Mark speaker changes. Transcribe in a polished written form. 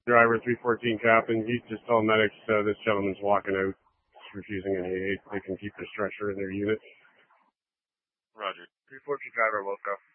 Speaker 1: Driver 314 Captain, you just tell medics this gentleman's walking out. He's refusing any aid. They can keep the stretcher in their unit.
Speaker 2: Roger.
Speaker 3: 314 driver, Wilco.